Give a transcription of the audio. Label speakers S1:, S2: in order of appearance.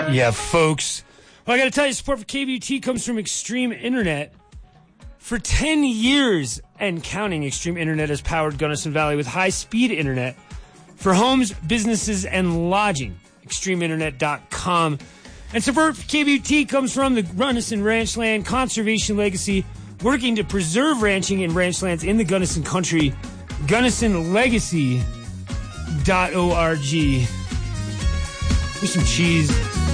S1: Yeah, folks. Well, I got to tell you, support for KBUT comes from Extreme Internet. For 10 years and counting, Extreme Internet has powered Gunnison Valley with high-speed internet for homes, businesses, and lodging. ExtremeInternet.com. And support for KBUT comes from the Gunnison Ranchland Conservation Legacy, working to preserve ranching and ranchlands in the Gunnison country. GunnisonLegacy.org. Here's some cheese.